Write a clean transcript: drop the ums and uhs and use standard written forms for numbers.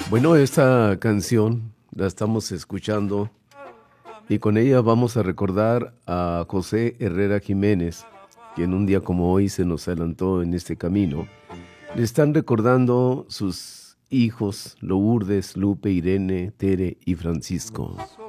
Bueno, esta canción la estamos escuchando y con ella vamos a recordar a José Herrera Jiménez, quien un día como hoy se nos adelantó en este camino. Le están recordando sus hijos Lourdes, Lupe, Irene, Tere y Francisco.